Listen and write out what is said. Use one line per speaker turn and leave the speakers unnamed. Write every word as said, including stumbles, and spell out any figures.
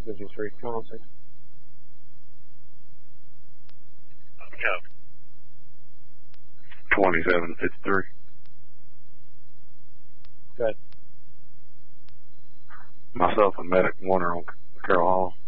fifty-three. Come on, six.
twenty-seven fifty-three.
Good.
Myself and Medic Warner on Carroll Hall.